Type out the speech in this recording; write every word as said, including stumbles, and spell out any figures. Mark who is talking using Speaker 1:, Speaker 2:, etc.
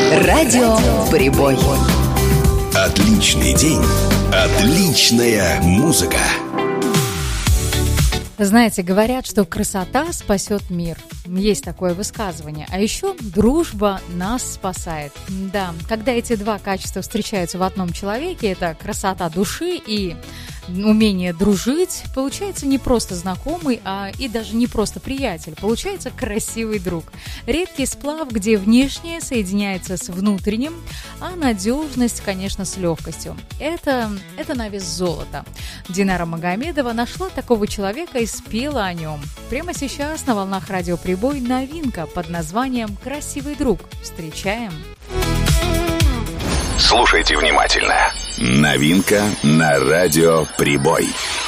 Speaker 1: Радио Прибой.
Speaker 2: Отличный день, отличная музыка.
Speaker 3: Знаете, говорят, что красота спасет мир. Есть такое высказывание. А еще дружба нас спасает. Да, когда эти два качества встречаются в одном человеке, это красота души и умение дружить, получается не просто знакомый, а и даже не просто приятель. Получается красивый друг. Редкий сплав, где внешнее соединяется с внутренним, а надежность, конечно, с легкостью. Это, это на вес золота. Динара Магомедова нашла такого человека и спела о нем. Прямо сейчас на волнах Радио Прибой новинка под названием «Красивый друг». Встречаем.
Speaker 2: Слушайте внимательно. Новинка на Радио Прибой.